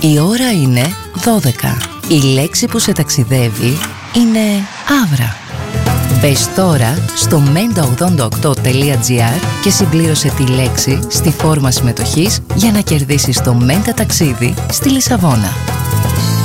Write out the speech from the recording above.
Η ώρα είναι 12. Η λέξη που σε ταξιδεύει είναι άβρα. Μπες τώρα στο menta88.gr και συμπλήρωσε τη λέξη στη φόρμα συμμετοχής για να κερδίσεις το Menta ταξίδι στη Λισαβόνα.